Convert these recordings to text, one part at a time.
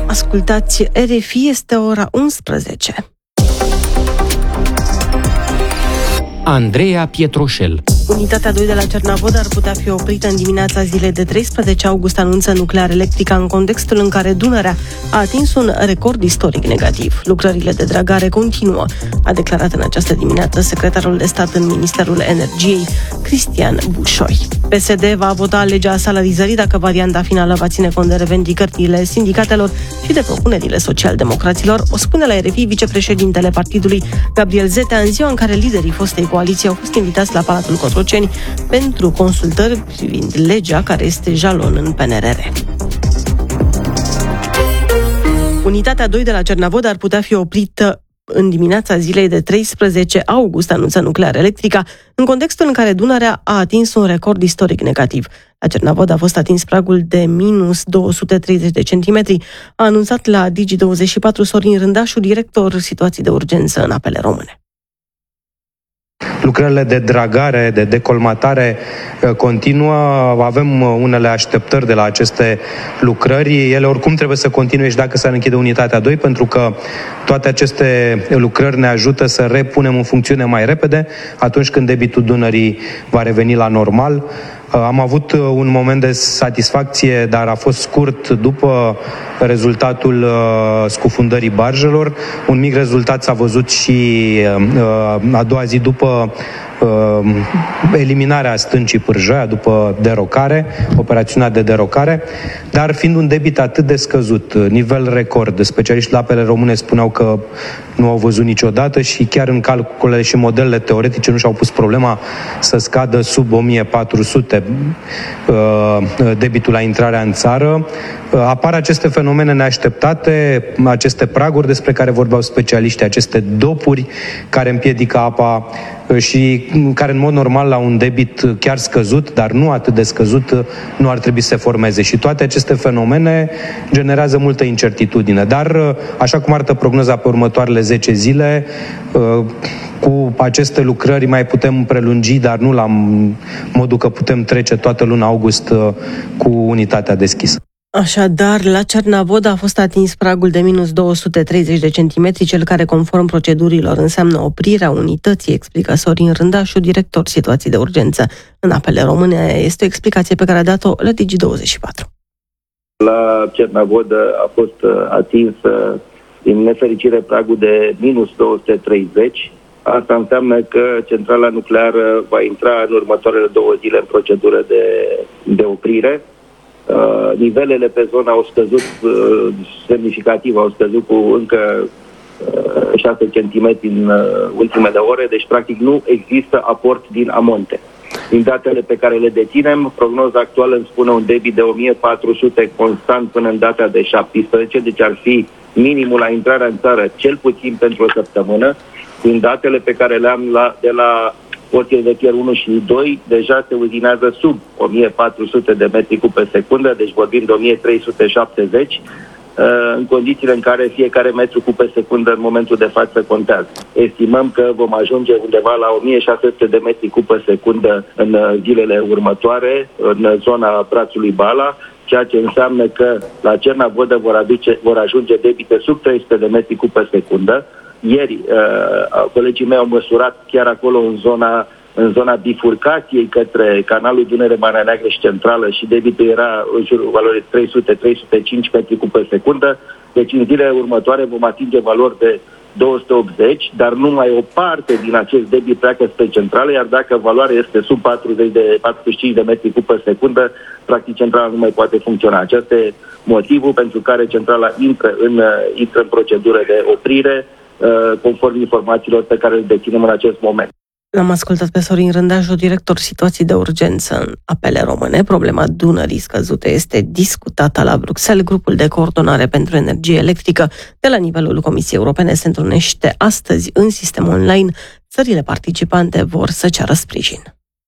Ascultați RFI, este ora 11. Andreea Pietroșel. Unitatea 2 de la Cernavodă ar putea fi oprită în dimineața zilei de 13 august, anunță Nuclearelectrica, în contextul în care Dunărea a atins un record istoric negativ. Lucrările de dragare continuă, a declarat în această dimineață secretarul de stat în Ministerul Energiei, Cristian Bușoi. PSD va vota legea salarizării dacă varianta finală va ține cont de revendicările sindicatelor și de propunerile social-democraților, o spune la RFI vicepreședintele partidului, Gabriel Zetea, în ziua în care liderii fostei coaliții au fost invitați la Palatul Cotroceni pentru consultări privind legea care este jalon în PNRR. Unitatea 2 de la Cernavodă ar putea fi oprită în dimineața zilei de 13 august, anunță Nuclearelectrica, în contextul în care Dunărea a atins un record istoric negativ. La Cernavodă a fost atins pragul de minus 230 de centimetri, a anunțat la Digi24 Sorin Rândașu, director situații de urgență în apele române. Lucrările de dragare, de decolmatare continuă, avem unele așteptări de la aceste lucrări, ele oricum trebuie să continue și dacă s-ar închide unitatea 2, pentru că toate aceste lucrări ne ajută să repunem în funcțiune mai repede atunci când debitul Dunării va reveni la normal. Am avut un moment de satisfacție, dar a fost scurt după rezultatul scufundării barjelor. Un mic rezultat s-a văzut și a doua zi după eliminarea stâncii Pârjoia, după derocare, operațiunea de derocare, dar fiind un debit atât de scăzut, nivel record, specialiștii la apele române spuneau că nu au văzut niciodată și chiar în calculele și modelele teoretice nu și-au pus problema să scadă sub 1400 debitul la intrarea în țară. Apar aceste fenomene neașteptate, aceste praguri despre care vorbeau specialiștii, aceste dopuri care împiedică apa și care în mod normal la un debit chiar scăzut, dar nu atât de scăzut, nu ar trebui să se formeze. Și toate aceste fenomene generează multă incertitudine. Dar, așa cum arată prognoza pe următoarele 10 zile, cu aceste lucrări mai putem prelungi, dar nu la modul că putem trece toată luna august cu unitatea deschisă. Așadar, la Cernavodă a fost atins pragul de minus 230 de centimetri, cel care, conform procedurilor, înseamnă oprirea unității, explică Sorin Rândașu, director situații de urgență în apele române. Este o explicație pe care a dat-o la Digi24. La Cernavodă a fost atins, din nefericire, pragul de minus 230. Asta înseamnă că centrala nucleară va intra în următoarele 2 zile în procedură de oprire. Nivelele pe zonă au scăzut semnificativ, au scăzut cu încă 6 cm în ultimele ore, deci practic nu există aport din amonte. Din datele pe care le deținem, prognoza actuală îmi spune un debit de 1400 constant până în data de 17, deci ar fi minimul la intrarea în țară cel puțin pentru o săptămână. Din datele pe care le am de la porțile de fier 1 și 2, deja se uzinează sub 1400 de metri cub pe secundă, deci vorbim de 1370, în condițiile în care fiecare metru cub pe secundă în momentul de față contează. Estimăm că vom ajunge undeva la 1600 de metri cub pe secundă în zilele următoare, în zona brațului Bala, ceea ce înseamnă că la Cernavodă vor ajunge debite sub 300 de metri cub pe secundă. Ieri, colegii mei au măsurat chiar acolo în zona bifurcației către canalul Dunăre-Marea Neagră și Centrală și debitul era în jurul valorii 300-305 metri cub pe secundă. Deci în zilele următoare vom atinge valori de 280, dar numai o parte din acest debit pleacă spre centrală, iar dacă valoarea este sub 45 de metri cub pe secundă, practic centrala nu mai poate funcționa. Acesta e motivul pentru care centrala intră în procedură de oprire, conform informațiilor pe care le deținem în acest moment. L-am ascultat pe Sorin Rândașu, director situații de urgență în apele române. Problema Dunării scăzute este discutată la Bruxelles. Grupul de coordonare pentru energie electrică de la nivelul Comisiei Europene se întrunește astăzi în sistem online. Țările participante vor să ceară sprijin.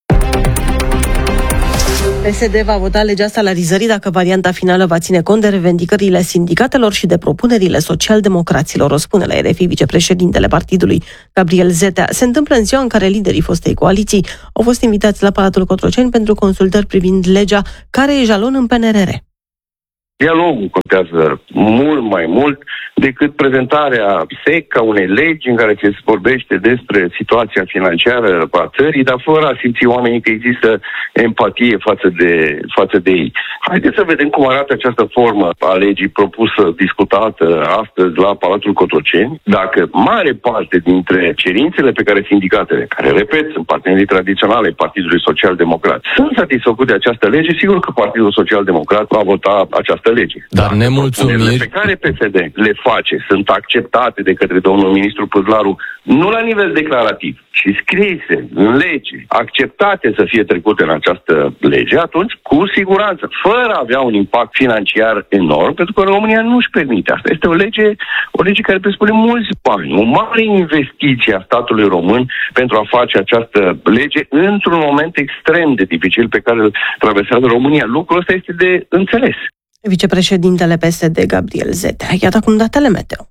PSD va vota legea salarizării dacă varianta finală va ține cont de revendicările sindicatelor și de propunerile social-democraților, o spune la RFI vicepreședintele partidului, Gabriel Zetea. Se întâmplă în ziua în care liderii fostei coaliții au fost invitați la Palatul Cotroceni pentru consultări privind legea care e jalon în PNRR. Dialogul contează mult mai mult decât prezentarea sec a unei legi în care se vorbește despre situația financiară a țării, dar fără a simți oamenii că există empatie față de ei. Haideți să vedem cum arată această formă a legii propusă, discutată astăzi la Palatul Cotroceni. Dacă mare parte dintre cerințele pe care sindicatele, care, repet, sunt partenerii tradiționale ai Partidului Social-Democrat, sunt satisfăcute de această lege, sigur că Partidul Social-Democrat va vota această lege. Dar nemulțumiri pe care PSD le face sunt acceptate de către domnul ministru Păzlaru, nu la nivel declarativ, ci scrise în lege, acceptate să fie trecute în această lege, atunci, cu siguranță, fără a avea un impact financiar enorm, pentru că România nu își permite asta. Este o lege care presupune mulți bani, o mare investiție a statului român pentru a face această lege într-un moment extrem de dificil pe care îl traversează România. Lucrul ăsta este de înțeles. Vicepreședintele PSD, Gabriel Zetea. Iată acum datele meteo.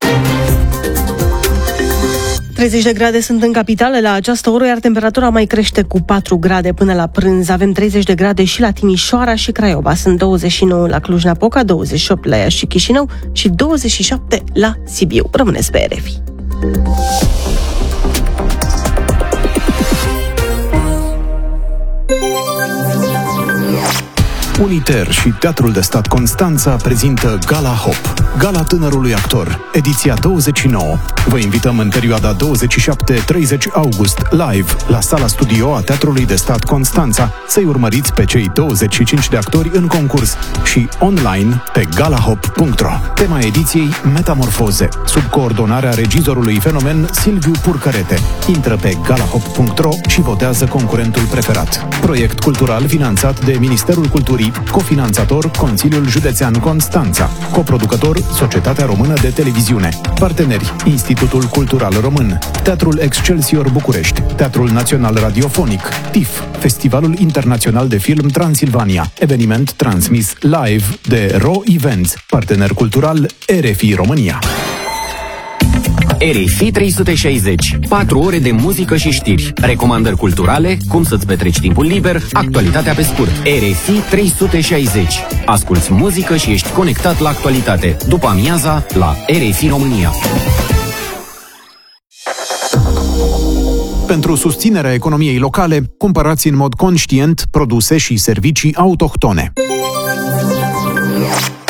30 de grade sunt în capitală la această oră, iar temperatura mai crește cu 4 grade până la prânz. Avem 30 de grade și la Timișoara și Craiova. Sunt 29 la Cluj-Napoca, 28 la Iași și Chișinău și 27 la Sibiu. Rămâneți pe RFI. Uniter și Teatrul de Stat Constanța prezintă Gala Hop, Gala Tânărului Actor, ediția 29. Vă invităm în perioada 27-30 august live la sala studio a Teatrului de Stat Constanța să-i urmăriți pe cei 25 de actori în concurs și online pe galahop.ro. Tema ediției Metamorfoze, sub coordonarea regizorului Fenomen Silviu Purcărete. Intră pe galahop.ro și votează concurentul preferat. Proiect cultural finanțat de Ministerul Culturii, cofinanțator Consiliul Județean Constanța, coproducător Societatea Română de Televiziune, parteneri Institutul Cultural Român, Teatrul Excelsior București, Teatrul Național Radiofonic, TIF, Festivalul Internațional de Film Transilvania, eveniment transmis live de RO Events, partener cultural RFI România. RFI 360. 4 ore de muzică și știri, recomandări culturale, cum să-ți petreci timpul liber, actualitatea pe scurt. RFI 360. Asculți muzică și ești conectat la actualitate. După amiaza, la RFI România. Pentru susținerea economiei locale, cumpărați în mod conștient produse și servicii autohtone.